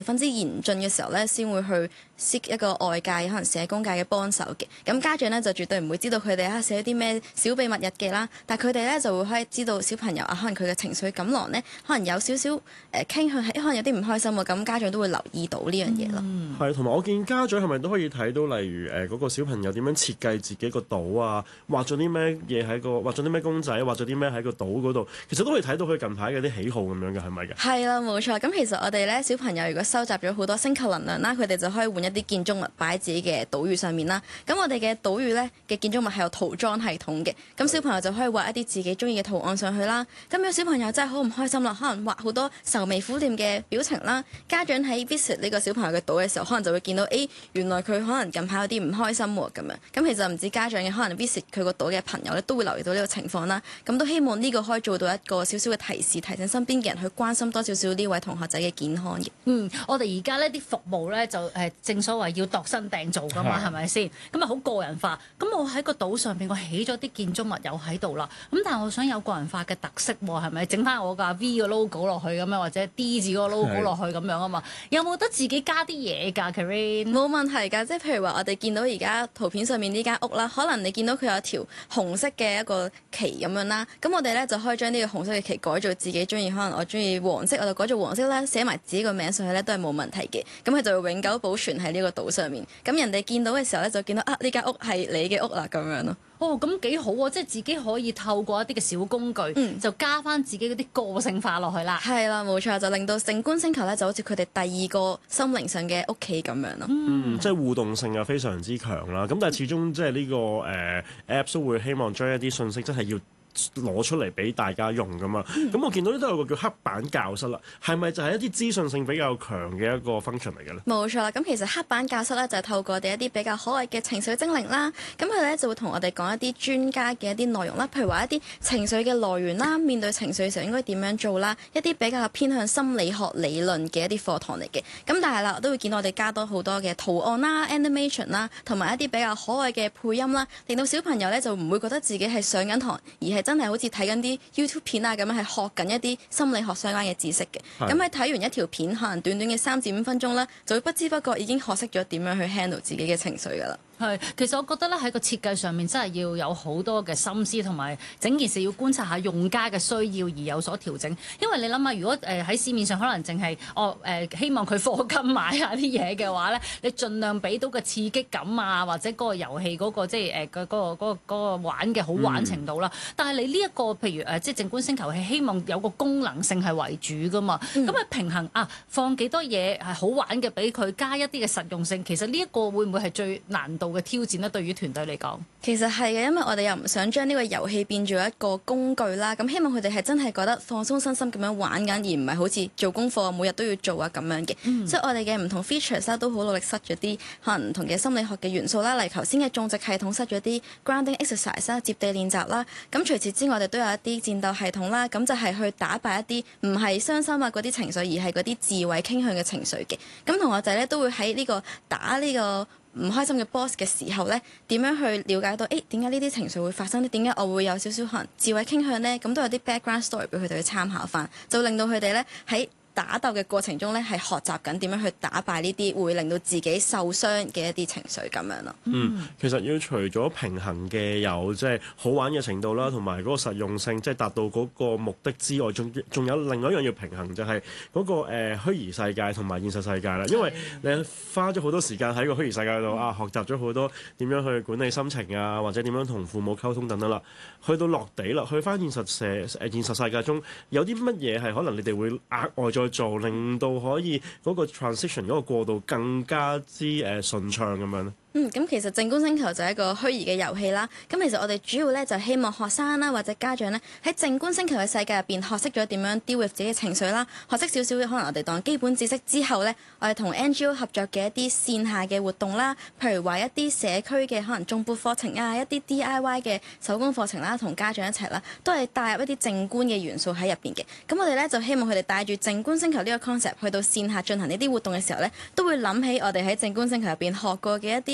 分之嚴峻嘅時候咧，先會去 seek 一個外界可能社工界嘅幫手嘅。咁家長咧就絕對唔會知道佢哋寫啲咩小秘密日記啦，但係佢哋咧就會可以知道小朋友可能佢嘅情緒感浪咧，可能有少少傾向係可能有啲唔開心喎，咁家長都會留意到呢樣嘢咯。 係，同埋我見家長係咪都可以睇到，例如嗰個小朋友點樣設計自己個島啊，畫咗啲咩嘢畫咗啲咩公仔，畫咗啲咩喺個島嗰度，其實都可以睇到佢近排嘅啲喜好咁樣嘅，係咪嘅？ 係啦，冇錯。咁其實我哋咧小朋友如果收集咗好多星球能量啦，佢哋就可以換一啲建築物擺喺自己嘅島嶼上面啦。咁我哋嘅島嶼咧嘅建築物係有塗裝系統嘅，咁小朋友就可以畫一啲自己中意嘅圖案上去啦。咁有小朋友真係好唔開心啦，可能畫好多愁眉苦臉嘅表情啦。家長喺 visit 呢個小朋友嘅島嘅時候，可能就會見到，原來佢可能近排有啲唔開心喎咁樣。咁其實唔止家長嘅，可能 visit 佢個島嘅朋友咧都會留意到呢個情況啦。咁都希望呢個可以做到一個少少嘅提示，提醒身邊嘅人去關心多少少呢位同學仔嘅健康嘅。 我哋而家呢啲服務咧就正所謂要度身訂造噶嘛，係咪先？咁啊好個人化。咁我喺個島上邊，我起咗啲建築物有喺度啦。咁但係我想有個人化嘅特色喎，係咪？整翻我架 V 嘅 logo 落去咁樣，或者 D 字嗰個 logo 落去咁樣啊嘛？有冇得自己加啲嘢㗎 Karen？ 冇問題㗎，即係譬如話我哋見到而家圖片上面呢間屋啦，可能你見到佢有條紅色嘅一個旗咁樣啦，咁我哋咧就可以將呢個紅色嘅旗改做自己中意，可能我中意黃色，我就改做黃色啦，寫埋自己個名上去咧都係冇問題嘅。咁佢就會永久保存喺呢個島上面。咁人哋見到嘅時候咧，就見到呢間屋係你嘅屋啦咁樣咯。 咁幾好喎！即係自己可以透過一啲嘅小工具，就加翻自己嗰啲個性化落去啦。 係啦，冇錯，就令到靜觀星球咧就好似佢哋第二個心靈上嘅屋企咁樣咯。 即係互動性又非常之強啦。咁但係始終即係呢個Apps 都會希望將一啲信息真係要攞出嚟俾大家用噶嘛。咁我見到呢都有個叫黑板教室啦，係咪就係一啲資訊性比較強嘅一個 function 嚟嘅咧？ 冇錯啦，咁其實黑板教室咧就係透過我哋一啲比較可愛嘅情緒精靈啦，咁佢咧就會同我哋講一啲專家嘅一啲內容啦，譬如話一啲情緒嘅來源啦，面對情緒嘅時候應該點樣做啦，一啲比較偏向心理學理論嘅一啲課堂嚟嘅。咁但係啦，都會見到我哋加多好多嘅圖案啦、animation 啦，同埋一啲比較可愛嘅配音啦，令到小朋友咧就唔會覺得自己係上緊堂，而係真係好似睇緊啲 YouTube 片啊咁樣，係學緊一啲心理學相關嘅知識嘅。咁喺睇完一條片，可能短短嘅3至5分鐘啦，就會不知不覺已經學識咗點樣去 handle 自己嘅情緒㗎啦。 其實我覺得咧喺個設計上面真係要有好多嘅心思，同埋整件事要觀察下用家嘅需要而有所調整。因為你諗下，如果喺市面上可能淨係希望佢課金買下啲嘢嘅話咧，你盡量俾到個刺激感啊，或者嗰個遊戲嗰個即係嗰個玩嘅好玩程度啦。但係你呢一個譬如即係靜觀星球係希望有個功能性係為主噶嘛，咁平衡放幾多嘢係好玩嘅俾佢，加一啲嘅實用性，其實呢一個會唔會係最難度嘅挑戰咧？對於團隊嚟講， 其實係嘅，因為我哋又唔想將呢個遊戲變做一個工具啦。咁希望佢哋係真係覺得放鬆身心咁樣玩緊，而唔係好似做功課每日都要做啊咁樣嘅。所以我哋嘅唔同 features 都好努力塞咗啲可能唔同嘅心理學嘅元素啦，例如頭先嘅種植系統塞咗啲 grounding exercise 啦、接地練習啦。咁除此之外，我哋都有一啲戰鬥系統啦，咁就係去打敗一啲唔係傷心啊嗰啲情緒，而係嗰啲自毀傾向嘅情緒嘅。咁同學仔咧都會喺呢個打呢個唔開心嘅 boss 嘅時候咧，點樣去了解到點解呢啲情緒會發生咧？點解我會有少少可能自毀傾向咧？咁都有啲 background story 俾佢哋去參考翻，就令到佢哋咧喺打鬥嘅過程中咧，係學習緊點樣去打敗呢啲會令到自己受傷嘅一啲情緒咁樣咯。 其實要除咗平衡嘅有即係好玩嘅程度啦，同埋嗰個實用性，即係達到嗰個目的之外，仲有另外一樣要平衡，就係嗰個虛擬世界同埋現實世界啦。因為你花咗好多時間喺個虛擬世界度學習咗好多點樣去管理心情啊，或者點樣同父母溝通等等啦。去到落地啦，去翻現實世界中，有啲乜嘢係可能你哋會額外再做，令到可以嗰個 transition 嗰個過渡更加之順暢咁樣咧？ 咁其實靜觀星球就係一個虛擬嘅遊戲啦。咁其實我哋主要咧就希望學生啦或者家長咧喺靜觀星球嘅世界入邊學識咗點樣 deal with 自己嘅情緒啦，學識少少可能我哋當基本知識之後咧，我哋同 NGO 合作嘅一啲線下嘅活動啦，譬如話一啲社區嘅可能種播課程啊，一啲 DIY 嘅手工課程啦，同家長一齊啦，都係帶入一啲靜觀嘅元素喺入邊嘅。咁我哋咧就希望佢哋帶住靜觀星球呢個 concept 去到線下進行呢啲活動嘅時候咧，都會諗起我哋喺靜觀星球入邊學過嘅一啲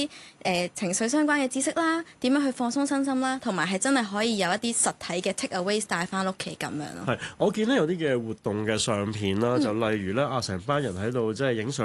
啲情緒相關嘅知識啦，點樣去放鬆身心啦，同埋係真係可以有一啲實體嘅 take away 帶翻屋企咁樣咯。 係，我見咧有啲嘅活動嘅相片啦，就例如咧成班人喺度即係影相。